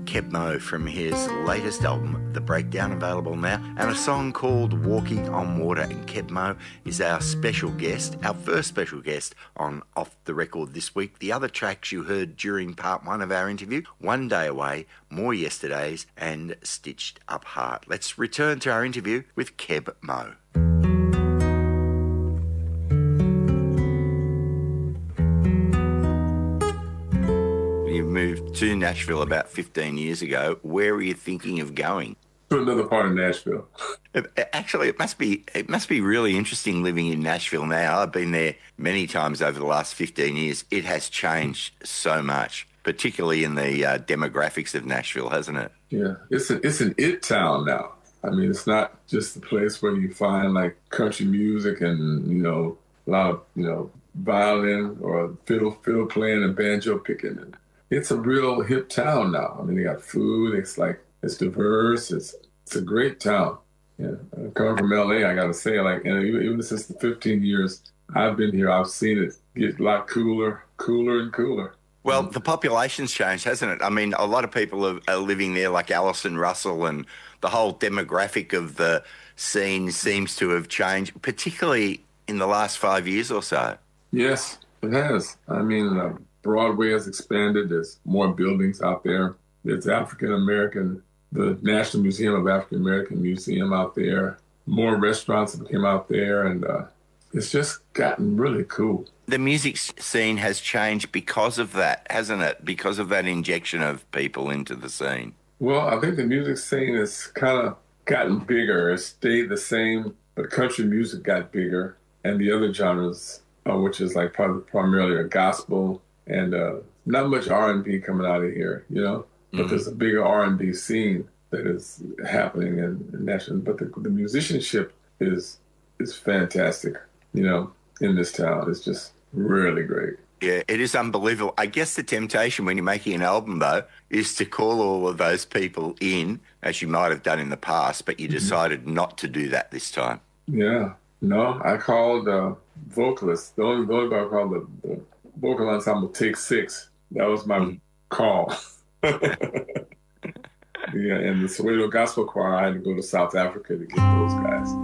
Keb Mo from his latest album, The Breakdown, available now, and a song called Walking on Water. And Keb Mo is our special guest, our first special guest on Off the Record this week. The other tracks you heard during part one of our interview, One Day Away, More Yesterdays, and Stitched Up Heart. Let's return to our interview with Keb Mo. You moved to Nashville about 15 years ago. Where were you thinking of going? To another part of Nashville. Actually, it must be really interesting living in Nashville now. I've been there many times over the last 15 years. It has changed so much, particularly in the demographics of Nashville, hasn't it? Yeah, it's an it town now. I mean, it's not just a place where you find like country music and, a lot of, violin or fiddle playing and banjo picking. It's a real hip town now. I mean, they got food. It's diverse. It's a great town. Yeah, coming from LA, I got to say, even since the 15 years I've been here, I've seen it get a lot cooler and cooler. Well, the population's changed, hasn't it? I mean, a lot of people are living there, like Alison Russell, and the whole demographic of the scene seems to have changed, particularly in the last 5 years or so. Yes, it has. I mean, Broadway has expanded. There's more buildings out there. There's the National Museum of African American Museum out there. More restaurants have came out there, and it's just gotten really cool. The music scene has changed because of that, hasn't it? Because of that injection of people into the scene. Well, I think the music scene has kind of gotten bigger. It stayed the same, but country music got bigger, and the other genres, which is like primarily a gospel, and not much R&B coming out of here, But there's a bigger R&B scene that is happening in Nashville. But the musicianship is fantastic, in this town. It's just really great. Yeah, it is unbelievable. I guess the temptation when you're making an album, though, is to call all of those people in, as you might have done in the past, but you decided not to do that this time. Yeah. No, I called vocalists. The only guy I called the vocal ensemble Take Six. That was my call. Yeah, and the Soweto Gospel Choir, I had to go to South Africa to get those guys.